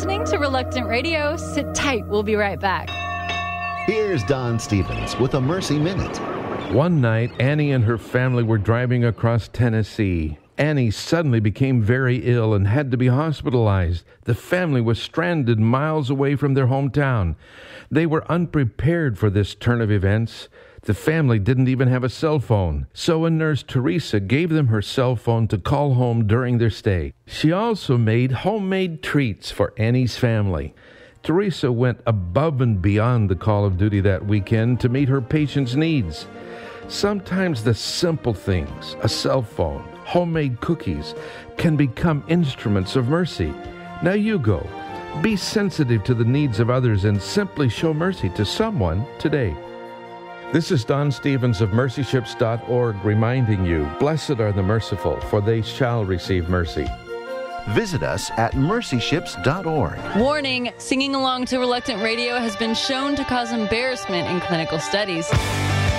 listening to Reluctant Radio. Sit tight. We'll be right back. Here's Don Stevens with a Mercy Minute. One night, Annie and her family were driving across Tennessee. Annie suddenly became very ill and had to be hospitalized. The family was stranded miles away from their hometown. They were unprepared for this turn of events. The family didn't even have a cell phone, so a nurse, Teresa, gave them her cell phone to call home during their stay. She also made homemade treats for Annie's family. Teresa went above and beyond the call of duty that weekend to meet her patients' needs. Sometimes the simple things, a cell phone, homemade cookies, can become instruments of mercy. Now you go. Be sensitive to the needs of others and simply show mercy to someone today. This is Don Stevens of mercyships.org reminding you, blessed are the merciful, for they shall receive mercy. Visit us at mercyships.org. Warning, singing along to Reluctant Radio has been shown to cause embarrassment in clinical studies.